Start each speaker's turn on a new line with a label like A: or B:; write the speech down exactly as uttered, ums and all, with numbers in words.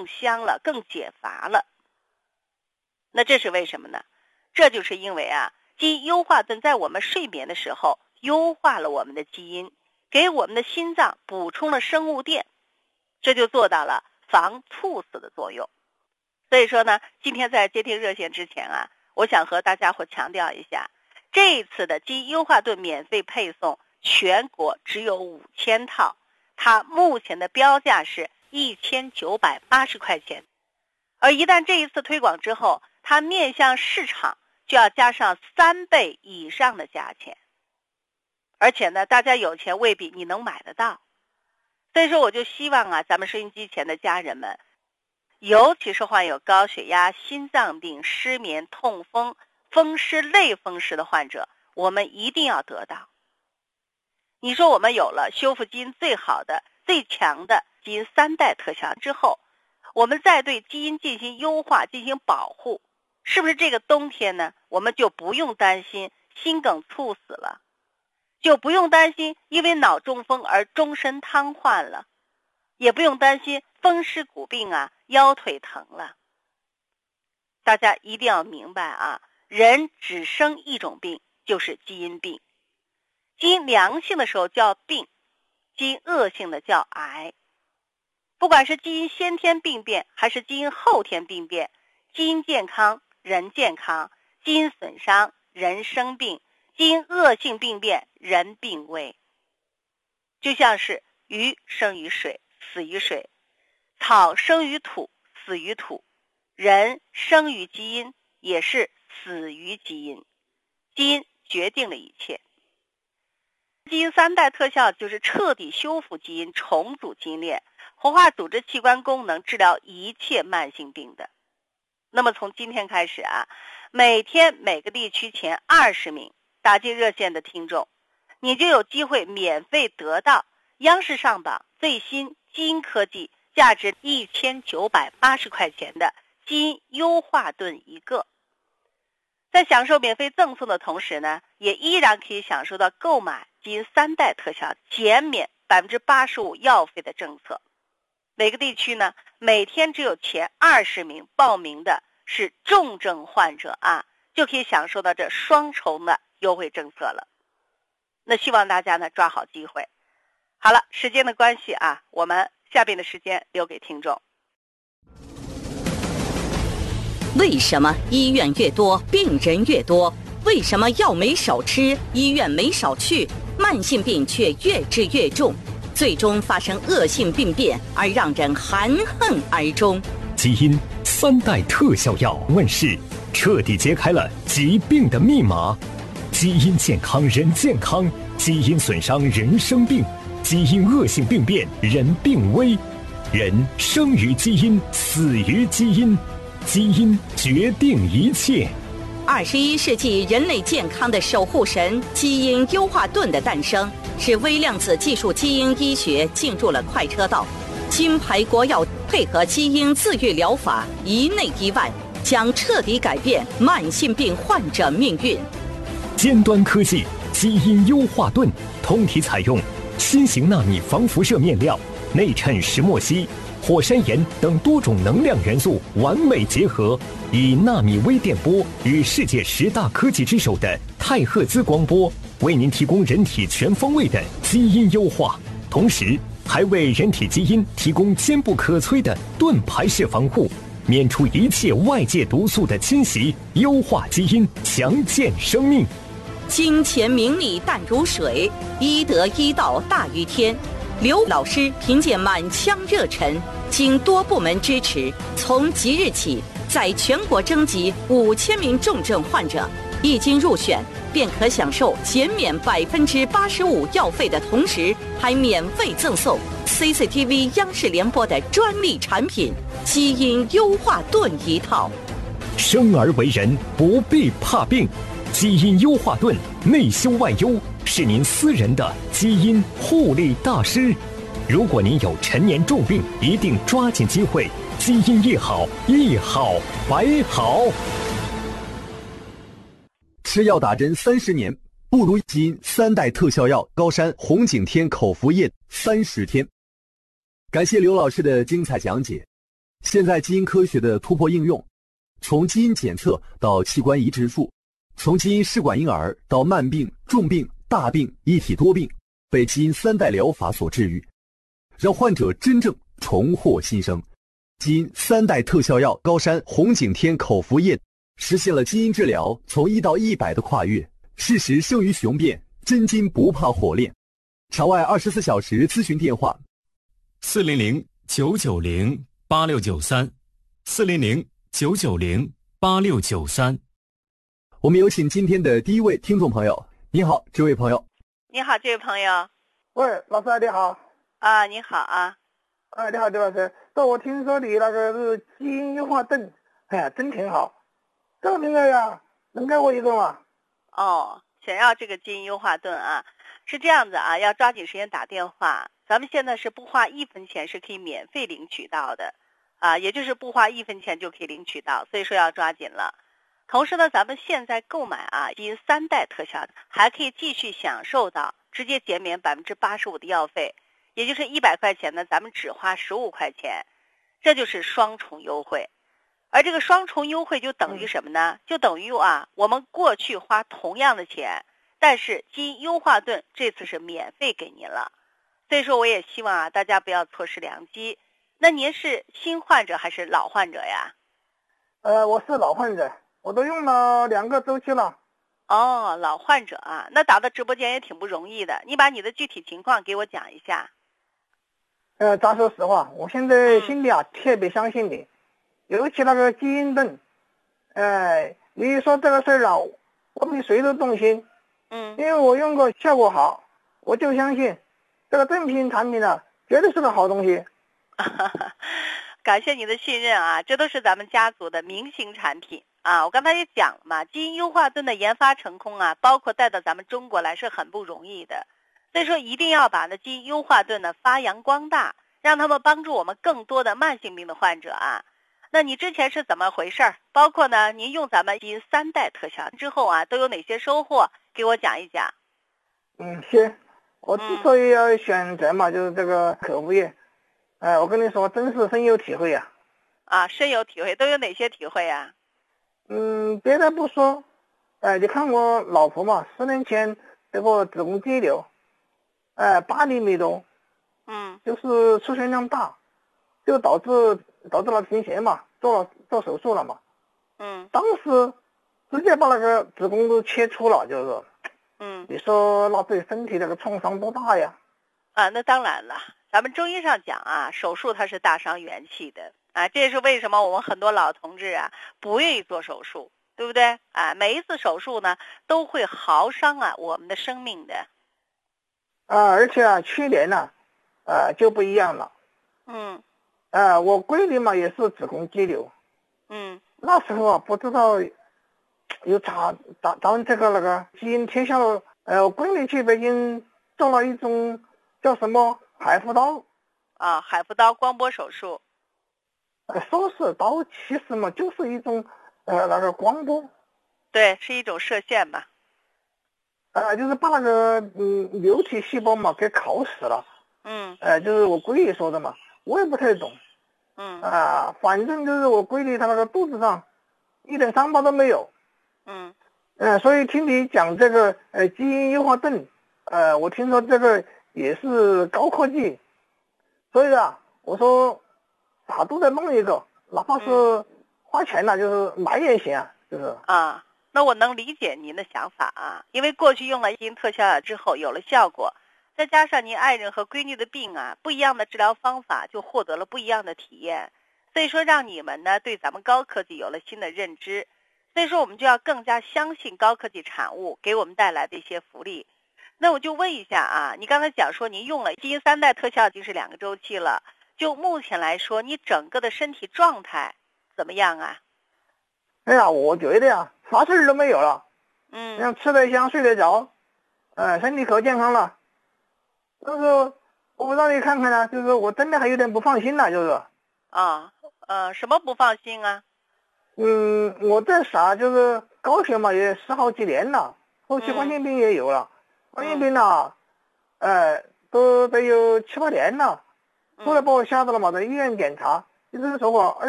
A: 更香了，更解乏了。那这是为什么呢？这就是因为啊，基因优化盾在我们睡眠的时候优化了我们的基因，给我们的心脏补充了生物电，这就做到了防猝死的作用。所以说呢，今天在接听热线之前啊，我想和大家伙强调一下，这一次的基因优化盾免费配送全国只有五千套，它目前的标价是一千九百八十块钱，而一旦这一次推广之后，它面向市场就要加上三倍以上的价钱，而且呢，大家有钱未必你能买得到。所以说我就希望啊，咱们收音机前的家人们，尤其是患有高血压、心脏病、失眠、痛风、风湿、类风湿的患者，我们一定要得到。你说我们有了修复基因最好的、最强的基因三代特效之后，我们再对基因进行优化、进行保护，是不是这个冬天呢，我们就不用担心心梗猝死了，就不用担心因为脑中风而终身瘫痪了，也不用担心风湿骨病啊、腰腿疼了。大家一定要明白啊，人只生一种病，就是基因病。基因良性的时候叫病，基因恶性的叫癌。不管是基因先天病变还是基因后天病变，基因健康人健康，基因损伤人生病，基因恶性病变人病危。就像是鱼生于水，死于水；草生于土，死于土；人生于基因，也是死于基因。基因决定了一切。基因三代特效就是彻底修复基因，重组基因链，活化组织器官功能，治疗一切慢性病的。那么从今天开始啊，每天每个地区前二十名打进热线的听众，你就有机会免费得到央视上榜最新基因科技价值一千九百八十块钱的基因优化盾一个。在享受免费赠送的同时呢，也依然可以享受到购买基因三代特效减免 百分之八十五 药费的政策。每个地区呢，每天只有前二十名报名的是重症患者啊，就可以享受到这双重的优惠政策了。那希望大家呢抓好机会。好了，时间的关系啊，我们下边的时间留给听众。
B: 为什么医院越多病人越多？为什么药没少吃，医院没少去，慢性病却越治越重，最终发生恶性病变而让人含恨而终？
C: 基因三代特效药问世，彻底揭开了疾病的密码。基因健康人健康，基因损伤人生病，基因恶性病变人病危。人生于基因，死于基因，基因决定一切。
B: 二十一世纪人类健康的守护神基因优化盾的诞生，使微量子技术基因医学进入了快车道。金牌国药配合基因自愈疗法，一内一外，将彻底改变慢性病患者命运。
C: 尖端科技基因优化盾，通体采用新型纳米防辐射面料，内衬石墨烯、火山岩等多种能量元素完美结合，以纳米微电波与世界十大科技之首的太赫兹光波，为您提供人体全方位的基因优化，同时还为人体基因提供坚不可摧的盾牌式防护，免除一切外界毒素的侵袭，优化基因，强健生命。
B: 金钱名利淡如水，医德医道大于天。刘老师凭借满腔热忱，经多部门支持，从即日起在全国征集五千名重症患者，一经入选便可享受减免百分之八十五药费的同时，还免费赠送 C C T V 央视联播的专利产品基因优化盾一套。
C: 生而为人，不必怕病，基因优化盾内修外优，是您私人的基因护理大师。如果您有陈年重病，一定抓紧机会，基因一好，一好百好。
D: 吃药打针三十年，不如基因三代特效药高山红景天口服液三十天。感谢刘老师的精彩讲解。 现在基因科学的突破应用，从基因检测到器官移植术，从基因试管婴儿到慢病、重病、大病、一体多病，被基因三代疗法所治愈，让患者真正重获新生。基因三代特效药高山红景天口服液实现了基因治疗从一到一百的跨越，事实胜于雄辩，真金不怕火炼。场外二十四小时咨询电话：
C: 四零零九九零八六九三，四零零九九零八六九三。
D: 我们有请今天的第一位听众朋友。你好，这位朋友。
A: 你好，这位朋友。
E: 喂，老师你好。
A: 啊，你好啊。
E: 哎，你好，刘老师。这我听说你那个是基因优化盾，哎呀，真挺好。这个名字呀，能给我一个吗？
A: 哦，想要这个基因优化盾啊，是这样子啊，要抓紧时间打电话。咱们现在是不花一分钱是可以免费领取到的，啊，也就是不花一分钱就可以领取到，所以说要抓紧了。同时呢，咱们现在购买啊基因三代特效，还可以继续享受到直接减免百分之八十五的药费。也就是一百块钱呢，咱们只花十五块钱，这就是双重优惠。而这个双重优惠就等于什么呢？就等于啊，我们过去花同样的钱，但是基因优化盾这次是免费给您了。所以说，我也希望啊，大家不要错失良机。那您是新患者还是老患者呀？
E: 呃，我是老患者，我都用了两个周期了。
A: 哦，老患者啊，那打到直播间也挺不容易的。你把你的具体情况给我讲一下。
E: 呃，咱说实话，我现在心里啊、嗯、特别相信你，尤其那个基因盾，呃，你说这个事儿啊，我比谁都动心。
A: 嗯，
E: 因为我用过，效果好，我就相信这个正品产品呢，绝对是个好东西。
A: 感谢你的信任啊，这都是咱们家族的明星产品啊。我刚才也讲了嘛，基因优化盾的研发成功啊，包括带到咱们中国来是很不容易的。所以说一定要把那基因优化盾呢发扬光大，让他们帮助我们更多的慢性病的患者啊。那你之前是怎么回事？包括呢，您用咱们基因三代特效之后啊，都有哪些收获？给我讲一讲。
E: 嗯，行。我之所以要选择嘛，嗯、就是这个口服液。哎、呃，我跟你说，真是深有体会呀、
A: 啊。啊，深有体会，都有哪些体会啊？
E: 嗯，别的不说，哎、呃，你看我老婆嘛，十年前这个子宫肌瘤。哎、呃，八厘米多，
A: 嗯，
E: 就是出血量大，就导致导致了贫血嘛，做了做手术了嘛，
A: 嗯，
E: 当时直接把那个子宫都切除了，就是，
A: 嗯，
E: 你说那对身体那个创伤多大呀？
A: 啊，那当然了，咱们中医上讲啊，手术它是大伤元气的啊，这也是为什么我们很多老同志啊不愿意做手术，对不对？啊，每一次手术呢都会耗伤啊我们的生命的。
E: 啊，而且啊，去年呢、啊，呃，就不一样了。
A: 嗯。
E: 呃，我闺女嘛也是子宫肌瘤。
A: 嗯。
E: 那时候啊，不知道有查咱咱们这个那个基因特效，呃，我闺女去北京做了一种叫什么海扶刀。
A: 啊，海扶刀光波手术。
E: 呃，说是刀，其实嘛就是一种呃那个光波。
A: 对，是一种射线嘛。
E: 呃，就是把那个嗯瘤体细胞嘛给烤死了。
A: 嗯。
E: 呃，就是我闺女说的嘛，我也不太懂。
A: 嗯。
E: 啊、呃，反正就是我闺女她那个肚子上一点伤疤都没有。
A: 嗯。
E: 呃，所以听你讲这个呃基因优化盾，呃，我听说这个也是高科技，所以啊，我说啥都得弄一个，哪怕是花钱了、啊，就是买也行啊，就是
A: 啊。那我能理解您的想法啊，因为过去用了基因特效药之后有了效果，再加上您爱人和闺女的病啊，不一样的治疗方法就获得了不一样的体验，所以说让你们呢对咱们高科技有了新的认知，所以说我们就要更加相信高科技产物给我们带来的一些福利。那我就问一下啊，你刚才讲说您用了基因三代特效已经是两个周期了，就目前来说你整个的身体状态怎么样啊？
E: 哎呀，我觉得呀，啥事儿都没有了，
A: 嗯，
E: 像吃得香，睡得着，呃，身体可健康了。但是我不让你看看呢，就是我真的还有点不放心了，就是
A: 啊，呃，什么不放心啊？
E: 嗯，我这啥就是高血嘛，也十好几年了，后期冠心病也有了，嗯、冠心病呢，呃，都得有七八年了。后来把我吓到了嘛，在医院检查， 医生说过，